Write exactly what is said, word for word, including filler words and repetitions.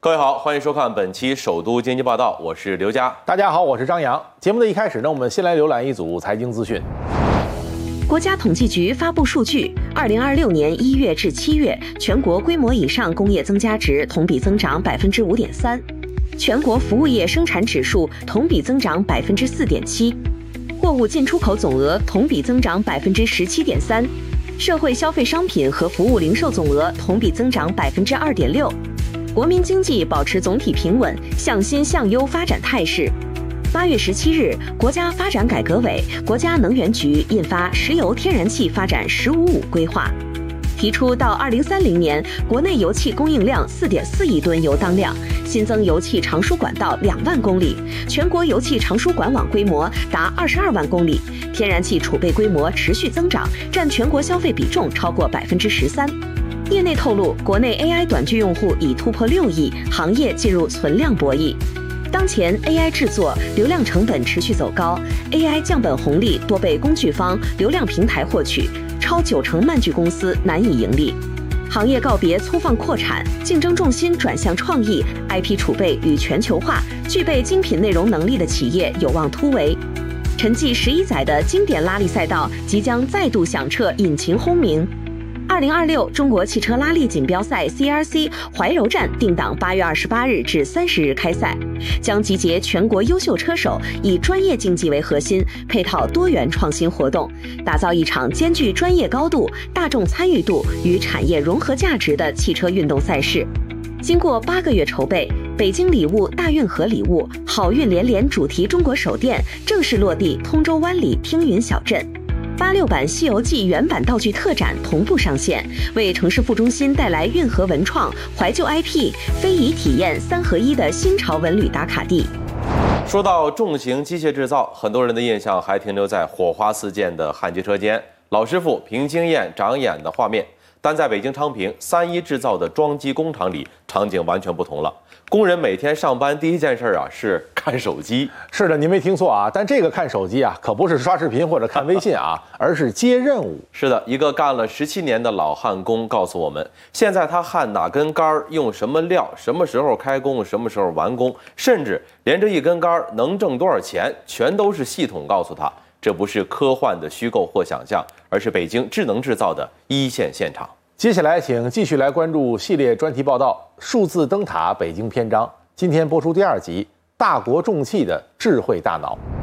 各位好，欢迎收看本期首都经济报道，我是刘佳。 大家好，我是张扬。节目的一开始呢，我们先来浏览一组财经资讯。 国家统计局发布数据，二零二六年一月至七月，全国规模以上工业增加值同比增长百分之五点三，全国服务业生产指数同比增长百分之四点七，货物进出口总额同比增长百分之十七点三，社会消费商品和服务零售总额同比增长百分之二点六。国民经济保持总体平稳、向新向优发展态势。八月十七日，国家发展改革委、国家能源局印发《石油天然气发展“十五五”规划》，提出到二零三零年，国内油气供应量四点四亿吨油当量，新增油气长输管道两万公里，全国油气长输管网规模达二十二万公里，天然气储备规模持续增长，占全国消费比重超过百分之十三。业内透露，国内 A I 短剧用户已突破六亿，行业进入存量博弈。当前 A I 制作流量成本持续走高 ，A I 降本红利多被工具方、流量平台获取，超九成漫剧公司难以盈利。行业告别粗放扩产，竞争重心转向创意 I P 储备与全球化，具备精品内容能力的企业有望突围。沉寂十一载的经典拉力赛道即将再度响彻引擎轰鸣。二零二六中国汽车拉力锦标赛 C R C 怀柔站定档八月二十八日至三十日开赛，将集结全国优秀车手，以专业竞技为核心，配套多元创新活动，打造一场兼具专业高度、大众参与度与产业融合价值的汽车运动赛事。经过八个月筹备，北京礼物大运河礼物好运连连主题中国首店正式落地通州湾里听云小镇。八六版《西游记》原版道具特展同步上线，为城市副中心带来运河文创、怀旧 I P、非遗体验三合一的新潮文旅打卡地。 说到重型机械制造，很多人的印象还停留在火花四溅的焊接车间，老师傅凭经验长眼的画面。但在北京昌平三一制造的装机工厂里，场景完全不同了。工人每天上班第一件事啊是看手机。 是的，你没听错啊，但这个看手机啊，可不是刷视频或者看微信啊，而是接任务。 是的，一个干了十七年的老焊工告诉我们，现在他焊哪根杆用什么料，什么时候开工，什么时候完工，甚至连这一根杆能挣多少钱，全都是系统告诉他。这不是科幻的虚构或想象，而是北京智能制造的一线现场。 接下来，请继续来关注系列专题报道《数字灯塔北京篇章》。今天播出第二集《大国重器的智慧大脑》。